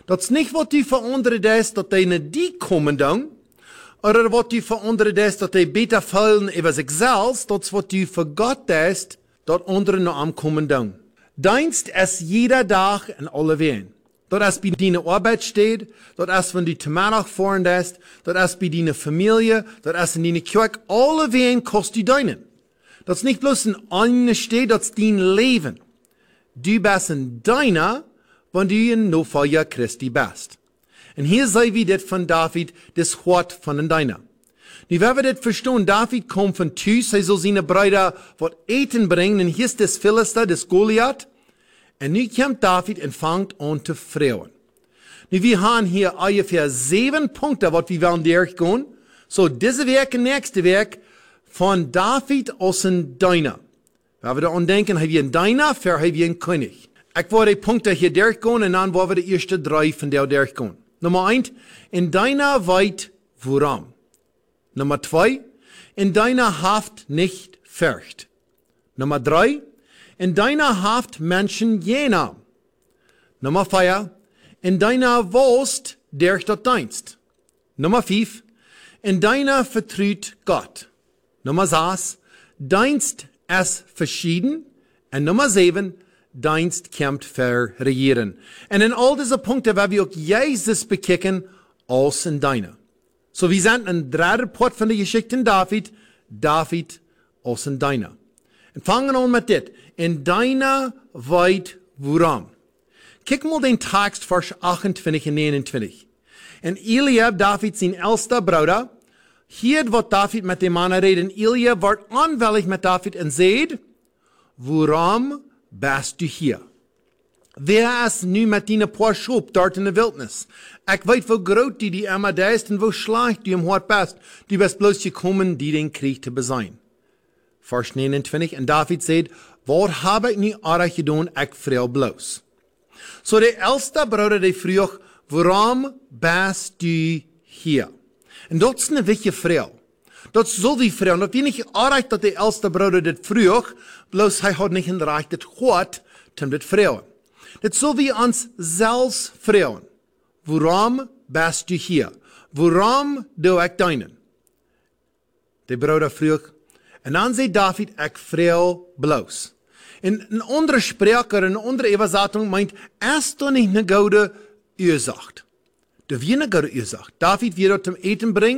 Dat is niet wat u veranderen is, dat hij naar die komen dan, oder wat u veranderen is, dat hij beter vallen über sich selbst, dat is wat u voor God is, dat anderen naar hem komen dan. Dienst is jeder dag en alle ween. Dat is bij die Arbeit steht, dat is wenn du te middag fahren ist, dat is bij die Familie, dat is in die kerk, alle ween kost u dienen. Dat is niet bloß een andere steht, dat is dien leven. Du bist een deiner, wenn du een Nachfolger Christi bist. En hier sei wie dit van David, das Wort von een deiner. Nu, wenn wir das verstehen, David kommt von Tüs, er soll seine Brüder was eten bringen, und hier ist das Philister, das Goliath. Und nu kommt David und fängt an zu frauen. Nu, wir haben hier ungefähr 7 Punkte, was wir wollen durchgehen. So, diese Werk und nächste Werk von David als ein Diener. Wenn wir daran denken, haben wir einen Diener, für haben wir einen König. Ich werde die Punkte hier durchgehen, und dann wollen wir die ersten 3 von der durchgehen. Nummer 1, in Diener weit woran. Nummer 2, in deiner Haft nicht fürcht. Nummer 3, in deiner Haft Menschen jener. Nummer 4, in deiner Wurst durch das Dienst. Nummer 5, in deiner vertraut Gott. Nummer 6, Dienst ist verschieden. Und Nummer 7, Dienst kämpft für Regieren. Und in all diese Punkte werden wir auch Jesus bekicken als in deiner. So, wir sind ein dritter Part von der Geschichte in David als ein Deiner. Und fangen an mit dit. In deiner weit woran. Kijk mal den Text, Vers 28 und 29. En Eliab, David sein älster Bruder, hier wird David mit dem Mann reden. Eliab wird anwillig mit David und sagt, warum bist du hier? Wer ist nu mit die paar Schub dort in der Wildnis? Ich weiß, wo groß die immer da ist und wo schlecht du im Hort bist. Du bist bloß gekommen, die den Krieg zu besein. Vers 29, und David sagt, was habe ich nicht arg getan, ich freu bloß. So der älteste Bruder, der fragt, warum bist du hier? Und das ist eine wichtige Frage. Das soll die Frage, das ist nicht arg, dass der älteste Bruder das fragt, bloß er hat nicht in der Recht das Hort, um das fragen. Das soll wir uns selbst fragen. Warum bist du hier? Warum du ich deinen? Der Bruder fragt, und dann sagt David, ich frage bloß. In een andere Sprecher, in een andere Übersetzung meint, ist doch nicht eine gute Ursache. Da wir eine gute Ursache. David wird zum Eten bringen.